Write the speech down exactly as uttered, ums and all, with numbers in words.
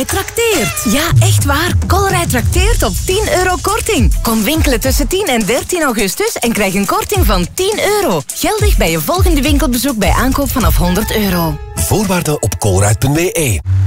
trakteert. Ja, echt waar. Colruyt trakteert op tien euro korting. Kom winkelen tussen tien en dertien augustus en krijg een korting van tien euro. Geldig bij je volgende winkelbezoek bij aankoop vanaf honderd euro. Voorwaarden op colruyt punt be.